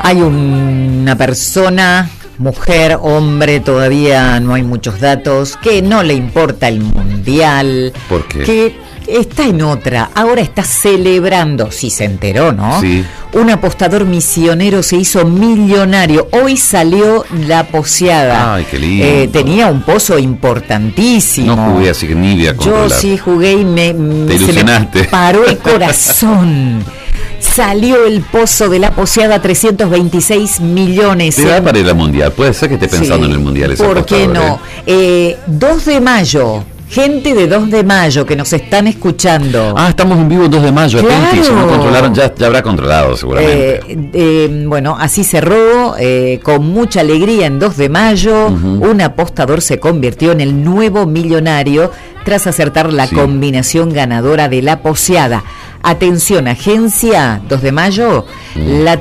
Hay una persona, mujer, hombre, todavía no hay muchos datos, que no le importa el mundial. ¿Por qué? Que está en otra, ahora está celebrando, si se enteró, ¿no? Sí. Un apostador misionero se hizo millonario. Hoy salió la poseada. Ay, qué lindo. Tenía un pozo importantísimo. No jugué, así que ni voy a Yo controlar. sí jugué y Te ilusionaste. se me paró el corazón. Salió el pozo de la poseada, 326 millones. Te da para ir al mundial. Puede ser que esté pensando en el mundial ese ¿por qué apostador, no? 2 de mayo. Gente de 2 de mayo que nos están escuchando. Ah, estamos en vivo el 2 de mayo. Claro. Atenti, si no controlaron, ya habrá controlado seguramente. Bueno, así cerró, con mucha alegría en 2 de mayo. Un apostador se convirtió en el nuevo millonario tras acertar la combinación ganadora de la poseada. Atención, agencia, 2 de mayo, la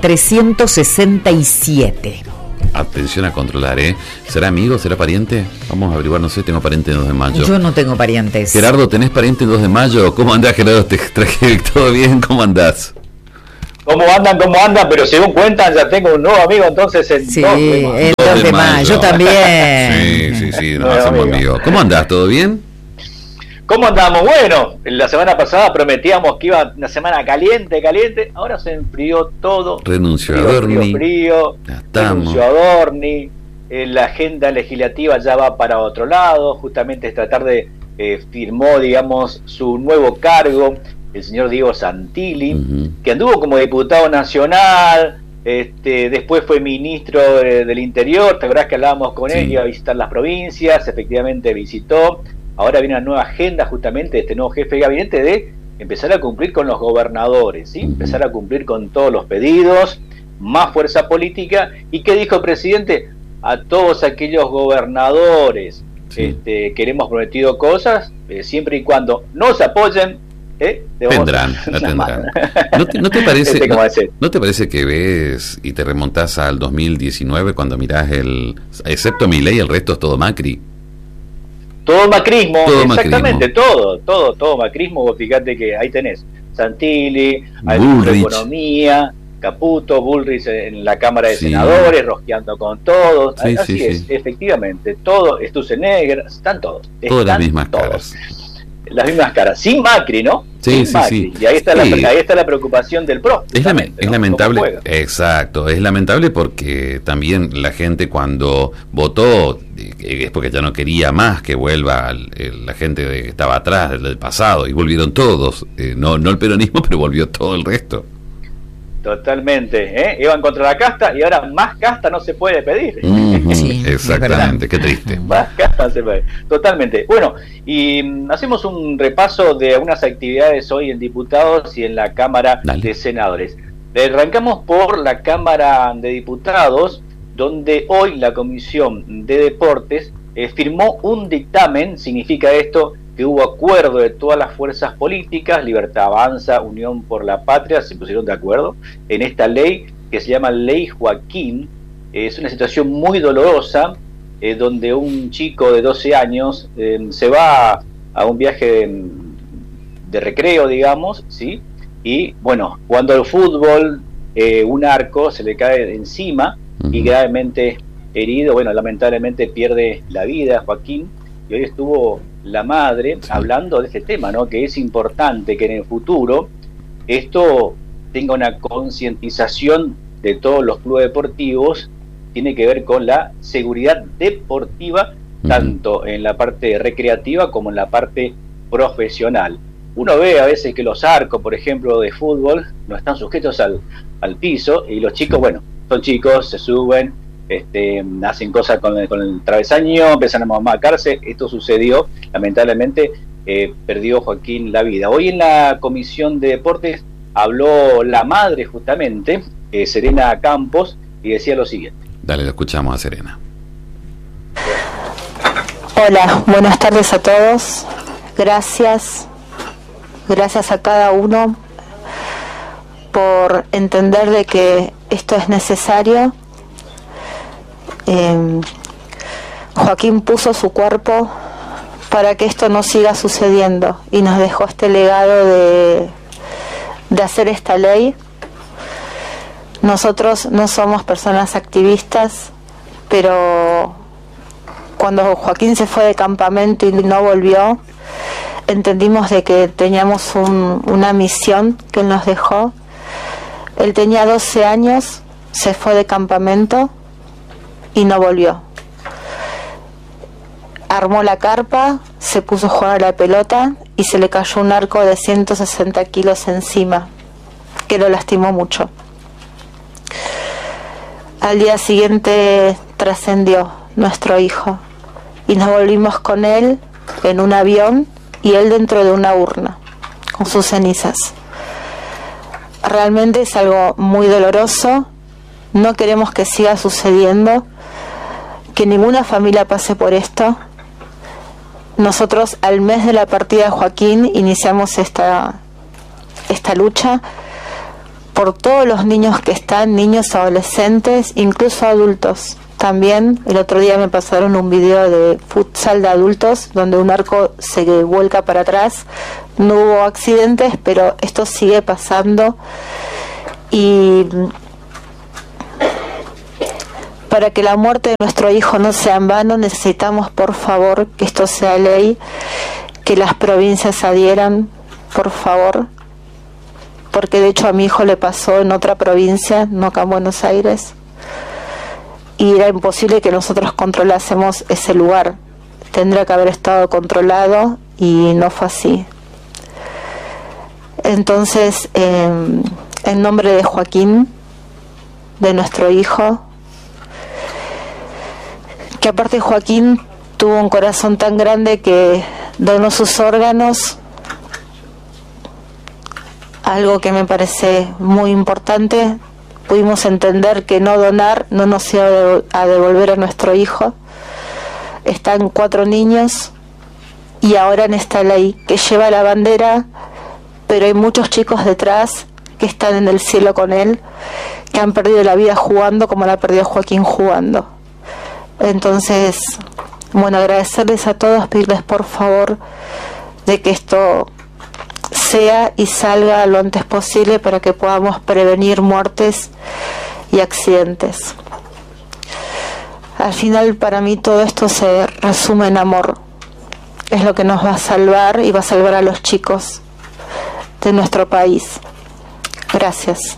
367. Atención a controlar, ¿eh? ¿Será amigo? ¿Será pariente? Vamos a averiguar, no sé, tengo pariente en 2 de mayo. Yo no tengo parientes. Gerardo, ¿tenés pariente en 2 de mayo? ¿Cómo andás, Gerardo? ¿Te traje todo bien? ¿Cómo andás? ¿Cómo andan? Pero según cuentan ya tengo un nuevo amigo, entonces en 2 de mayo. El 2 de mayo, yo también. Sí, nos Bueno, hacemos amigo. amigos. ¿Cómo andás? ¿Todo bien? ¿Cómo andamos? Bueno, la semana pasada prometíamos que iba una semana caliente, ahora se enfrió todo. Renunció a Dorni. Frío. Ya estamos. Renunció a Dorni. La agenda legislativa ya va para otro lado, justamente esta tarde firmó, digamos, su nuevo cargo, el señor Diego Santilli, que anduvo como diputado nacional, después fue ministro del Interior, te acordás que hablábamos con él, iba a visitar las provincias, efectivamente visitó. Ahora viene una nueva agenda justamente de este nuevo jefe de gabinete de empezar a cumplir con los gobernadores, ¿sí? Empezar a cumplir con todos los pedidos, más fuerza política. ¿Y qué dijo el presidente? A todos aquellos gobernadores que le hemos prometido cosas, siempre y cuando nos apoyen, Tendrán. ¿No te parece, no te parece que ves y te remontás al 2019 cuando mirás excepto Milei, el resto es todo Macri? Todo macrismo, exactamente, macrismo. todo macrismo. Vos fíjate que ahí tenés Santilli, al ministro de Economía, Caputo, Bullrich en la Cámara de Senadores, rosqueando con todos. Así es, efectivamente, todo, Sturzenegger, están todos. Todas las mismas caras. Las mismas caras, sin Macri, ¿no? Sí. Y ahí está, ahí está la preocupación del PRO. Es lamentable, exacto, es lamentable porque también la gente cuando votó es porque ya no quería más que vuelva la gente que estaba atrás del pasado, y volvieron todos, no el peronismo, pero volvió todo el resto. Totalmente, iban contra la casta y ahora más casta no se puede pedir. Exactamente, qué triste. Más casta no se puede. Totalmente. Bueno, y hacemos un repaso de algunas actividades hoy en diputados y en la Cámara de Senadores. Arrancamos por la Cámara de Diputados, donde hoy la Comisión de Deportes firmó un dictamen. Significa esto que hubo acuerdo de todas las fuerzas políticas, Libertad Avanza, Unión por la Patria, se pusieron de acuerdo en esta ley que se llama Ley Joaquín. Es una situación muy dolorosa, donde un chico de 12 años se va a un viaje de recreo, digamos, ¿sí? Y bueno, jugando al fútbol, un arco se le cae encima y gravemente herido. Bueno, lamentablemente pierde la vida Joaquín, y hoy estuvo la madre hablando de este tema, ¿no? Que es importante que en el futuro esto tenga una concientización de todos los clubes deportivos. Tiene que ver con la seguridad deportiva, tanto en la parte recreativa como en la parte profesional. Uno ve a veces que los arcos, por ejemplo, de fútbol, no están sujetos al piso, y los chicos, bueno, son chicos, se suben, hacen cosas con el travesaño, empiezan a mamarcarse. Esto sucedió, lamentablemente, perdió Joaquín la vida. Hoy en la Comisión de Deportes habló la madre, justamente, Serena Campos, y decía lo siguiente. Dale, lo escuchamos a Serena. Hola, buenas tardes a todos. Gracias a cada uno por entender de que esto es necesario. Joaquín puso su cuerpo para que esto no siga sucediendo y nos dejó este legado de hacer esta ley Nosotros no somos personas activistas, pero cuando Joaquín se fue de campamento y no volvió, entendimos de que teníamos una misión que él nos dejó. Él tenía 12 años, se fue de campamento y no volvió. Armó la carpa, se puso a jugar a la pelota y se le cayó un arco de 160 kilos encima, que lo lastimó mucho. Al día siguiente trascendió nuestro hijo y nos volvimos con él en un avión y él dentro de una urna con sus cenizas. Realmente es algo muy doloroso, no queremos que siga sucediendo, que ninguna familia pase por esto. Nosotros al mes de la partida de Joaquín iniciamos esta lucha por todos los niños que están, niños, adolescentes, incluso adultos. También el otro día me pasaron un video de futsal de adultos donde un arco se vuelca para atrás. No hubo accidentes, pero esto sigue pasando. Y para que la muerte de nuestro hijo no sea en vano, necesitamos, por favor, que esto sea ley, que las provincias adhieran, por favor, porque de hecho a mi hijo le pasó en otra provincia, no acá en Buenos Aires, y era imposible que nosotros controlásemos ese lugar. Tendría que haber estado controlado y no fue así. Entonces, en nombre de Joaquín, de nuestro hijo, que aparte Joaquín tuvo un corazón tan grande que donó sus órganos, algo que me parece muy importante. Pudimos entender que no donar no nos iba a devolver a nuestro hijo. Están 4 niños y ahora en esta ley que lleva la bandera, pero hay muchos chicos detrás que están en el cielo con él, que han perdido la vida jugando como la perdió Joaquín jugando. Entonces, bueno, agradecerles a todos, pedirles por favor de que esto sea y salga lo antes posible para que podamos prevenir muertes y accidentes. Al final, para mí todo esto se resume en amor. Es lo que nos va a salvar y va a salvar a los chicos de nuestro país. Gracias.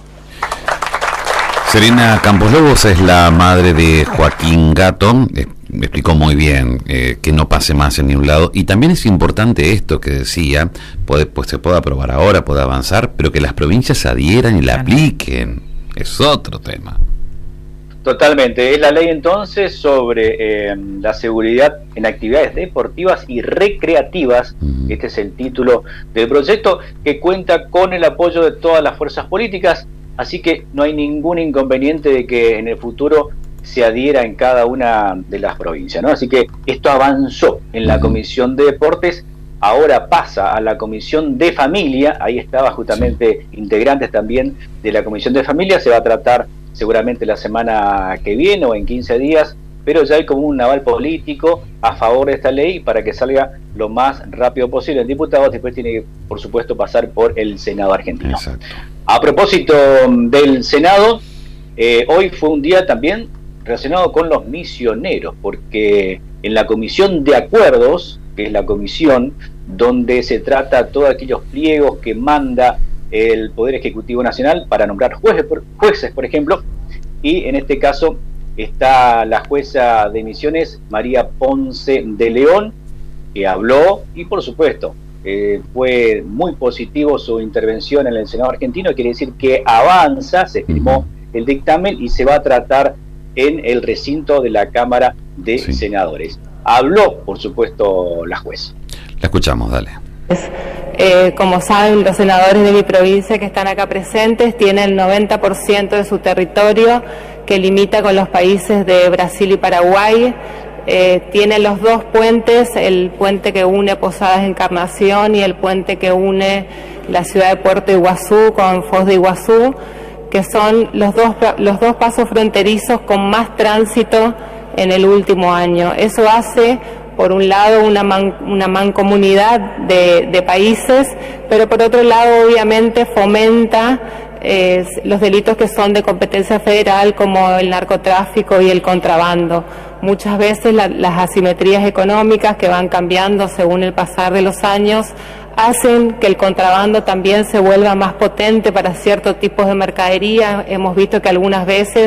Serena Campos Lobos es la madre de Joaquín Gatto. Me explicó muy bien que no pase más en ningún lado. Y también es importante esto que decía, pues se puede aprobar ahora, puede avanzar, pero que las provincias se adhieran y la apliquen. Es otro tema. Totalmente. Es la ley entonces sobre la seguridad en actividades deportivas y recreativas. Este es el título del proyecto, que cuenta con el apoyo de todas las fuerzas políticas. Así que no hay ningún inconveniente de que en el futuro se adhiera en cada una de las provincias, ¿no? Así que esto avanzó en la Comisión de Deportes, ahora pasa a la Comisión de Familia. Ahí estaba justamente integrantes también de la Comisión de Familia. Se va a tratar seguramente la semana que viene o en 15 días, pero ya hay como un aval político a favor de esta ley para que salga lo más rápido posible en diputados. Después tiene que, por supuesto, pasar por el Senado argentino. Exacto. A propósito del Senado, hoy fue un día también relacionado con los misioneros, porque en la Comisión de Acuerdos, que es la comisión donde se trata todos aquellos pliegos que manda el Poder Ejecutivo Nacional para nombrar jueces, por ejemplo, y en este caso está la jueza de Misiones, María Ponce de León, que habló y por supuesto fue muy positivo su intervención en el Senado argentino. Quiere decir que avanza, se firmó el dictamen y se va a tratar en el recinto de la Cámara de Senadores. Habló, por supuesto, la jueza. La escuchamos, dale. Como saben, los senadores de mi provincia que están acá presentes tienen el 90% de su territorio que limita con los países de Brasil y Paraguay. Tienen los 2 puentes, el puente que une Posadas Encarnación y el puente que une la ciudad de Puerto Iguazú con Foz de Iguazú, que son los dos pasos fronterizos con más tránsito en el último año. Eso hace, por un lado, una mancomunidad de países, pero por otro lado, obviamente, fomenta los delitos que son de competencia federal, como el narcotráfico y el contrabando. Muchas veces las asimetrías económicas que van cambiando según el pasar de los años hacen que el contrabando también se vuelva más potente para ciertos tipos de mercadería. Hemos visto que algunas veces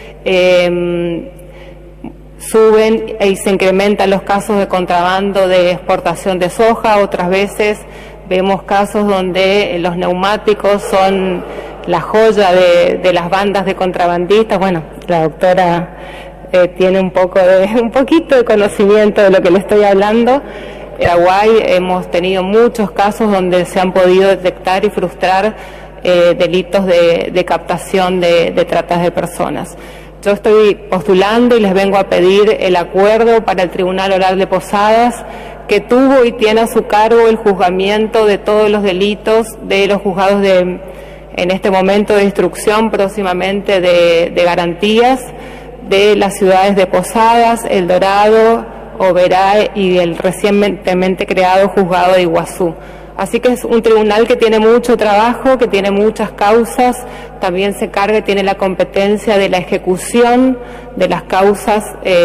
suben y se incrementan los casos de contrabando de exportación de soja, otras veces vemos casos donde los neumáticos son la joya de las bandas de contrabandistas. Bueno, la doctora tiene un poquito de conocimiento de lo que le estoy hablando. En Paraguay hemos tenido muchos casos donde se han podido detectar y frustrar delitos de captación de tratas de personas. Yo estoy postulando y les vengo a pedir el acuerdo para el Tribunal Oral de Posadas, que tuvo y tiene a su cargo el juzgamiento de todos los delitos de los juzgados en este momento de instrucción, próximamente de garantías, de las ciudades de Posadas, El Dorado, Oberá y el recientemente creado juzgado de Iguazú. Así que es un tribunal que tiene mucho trabajo, que tiene muchas causas, también tiene la competencia de la ejecución de las causas